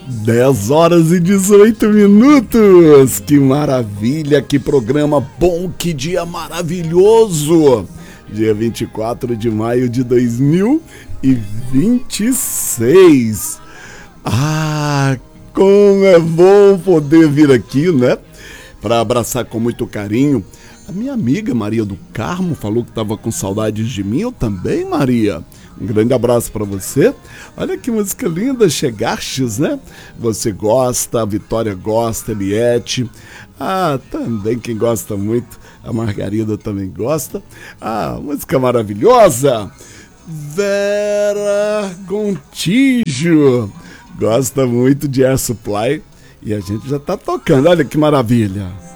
10 horas e 18 minutos. Que maravilha, que programa bom, que dia maravilhoso. Dia 24 de maio de 2026. Ah, como é bom poder vir aqui, né? Para abraçar com muito carinho. A minha amiga Maria do Carmo falou que estava com saudades de mim. Eu também, Maria. Um grande abraço para você. Olha que música linda, Chegastes, né? Você gosta, a Vitória gosta, Eliette. Ah, também quem gosta muito, a Margarida também gosta. Ah, música maravilhosa. Vera Gontijo gosta muito de Air Supply e a gente já tá tocando. Olha que maravilha.